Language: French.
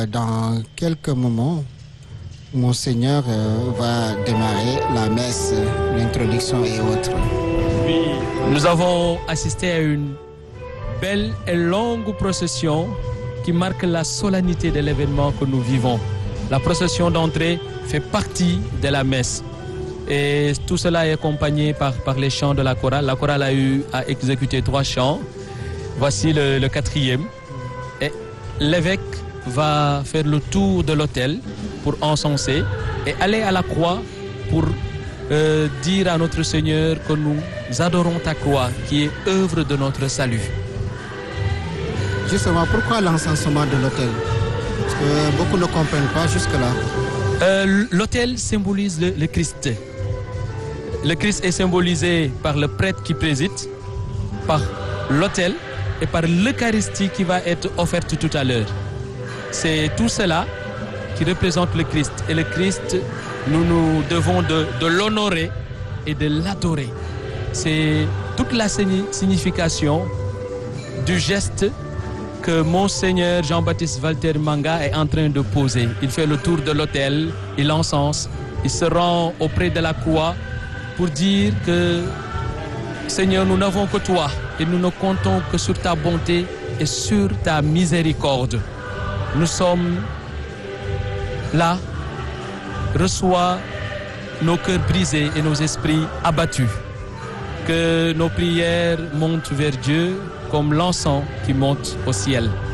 Dans quelques moments, Monseigneur va démarrer la messe, l'introduction et autres. Oui, nous avons assisté à une belle et longue procession qui marque la solennité de l'événement que nous vivons. La procession d'entrée fait partie de la messe. Et tout cela est accompagné par les chants de la chorale. La chorale a exécuté 3 chants. Voici le 4e. Et l'évêque va faire le tour de l'autel pour encenser et aller à la croix pour dire à notre Seigneur que nous adorons ta croix qui est œuvre de notre salut. Justement, pourquoi l'encensement de l'autel? Parce que beaucoup ne comprennent pas jusque-là. L'autel symbolise le Christ. Le Christ est symbolisé par le prêtre qui préside, par l'autel et par l'Eucharistie qui va être offerte tout à l'heure. C'est tout cela qui représente le Christ. Et le Christ, nous devons de l'honorer et de l'adorer. C'est toute la signification du geste que Monseigneur Jean-Baptiste Walter Manga est en train de poser. Il fait le tour de l'autel, il encense, il se rend auprès de la croix pour dire que Seigneur, nous n'avons que toi et nous ne comptons que sur ta bonté et sur ta miséricorde. Nous sommes là, reçois nos cœurs brisés et nos esprits abattus. Que nos prières montent vers Dieu comme l'encens qui monte au ciel.